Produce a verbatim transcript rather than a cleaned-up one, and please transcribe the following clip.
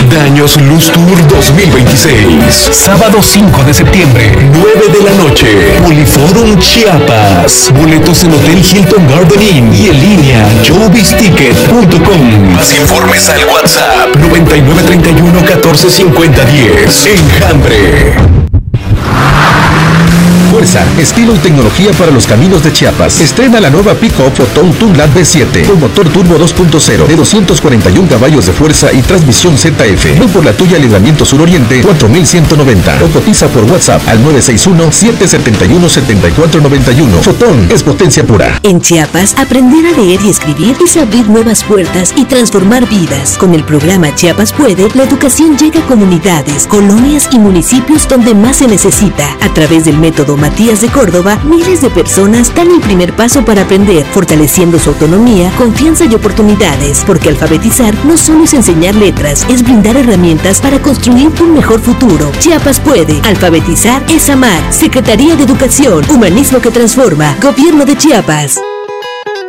treinta años Luz Tour dos mil veintiséis. Sábado cinco de septiembre, nueve de la noche. Poliforum Chiapas. Boletos en Hotel Hilton Garden Inn y en línea showbiz ticket punto com. Más informes al WhatsApp noventa y nueve treinta y uno catorce cincuenta diez. Enjambre. Fuerza, estilo y tecnología para los caminos de Chiapas. Estrena la nueva pick-up Foton Tunlad B siete con motor turbo dos punto cero de doscientos cuarenta y un caballos de fuerza y transmisión Z F. Ven por la tuya al Libramiento Suroriente cuatro mil ciento noventa o cotiza por WhatsApp al nueve seis uno, siete siete uno, siete cuatro nueve uno. Foton es potencia pura. En Chiapas, aprender a leer y escribir es abrir nuevas puertas y transformar vidas. Con el programa Chiapas Puede, la educación llega a comunidades, colonias y municipios donde más se necesita. A través del método Matías de Córdoba, miles de personas dan el primer paso para aprender, fortaleciendo su autonomía, confianza y oportunidades, porque alfabetizar no solo es enseñar letras, es brindar herramientas para construir un mejor futuro. Chiapas Puede, alfabetizar es amar. Secretaría de Educación, Humanismo que Transforma, Gobierno de Chiapas.